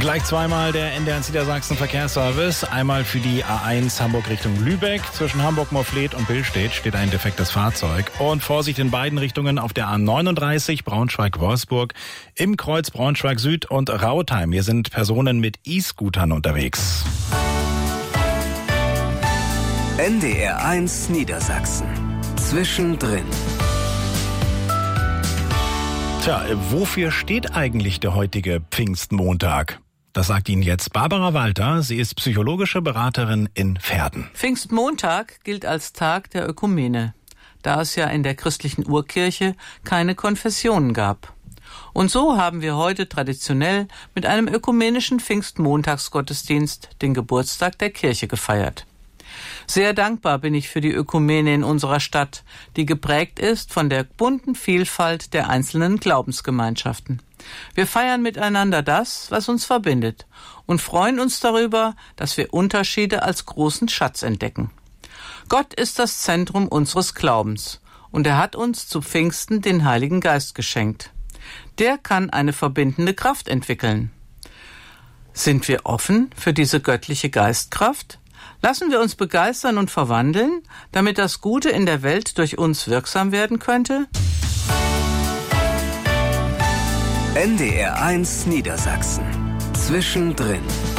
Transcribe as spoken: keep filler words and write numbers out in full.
Gleich zweimal der N D R eins Niedersachsen Verkehrsservice. Einmal für die A eins Hamburg Richtung Lübeck. Zwischen Hamburg-Morfleet und Billstedt steht ein defektes Fahrzeug. Und Vorsicht in beiden Richtungen auf der A neununddreißig Braunschweig-Wolfsburg im Kreuz Braunschweig-Süd und Rautheim. Hier sind Personen mit E-Scootern unterwegs. N D R eins Niedersachsen. Zwischendrin. Tja, wofür steht eigentlich der heutige Pfingstmontag? Das sagt Ihnen jetzt Barbara Walter. Sie ist psychologische Beraterin in Verden. Pfingstmontag gilt als Tag der Ökumene, da es ja in der christlichen Urkirche keine Konfessionen gab. Und so haben wir heute traditionell mit einem ökumenischen Pfingstmontagsgottesdienst den Geburtstag der Kirche gefeiert. Sehr dankbar bin ich für die Ökumene in unserer Stadt, die geprägt ist von der bunten Vielfalt der einzelnen Glaubensgemeinschaften. Wir feiern miteinander das, was uns verbindet, und freuen uns darüber, dass wir Unterschiede als großen Schatz entdecken. Gott ist das Zentrum unseres Glaubens, und er hat uns zu Pfingsten den Heiligen Geist geschenkt. Der kann eine verbindende Kraft entwickeln. Sind wir offen für diese göttliche Geistkraft? Lassen wir uns begeistern und verwandeln, damit das Gute in der Welt durch uns wirksam werden könnte? N D R eins Niedersachsen. Zwischendrin.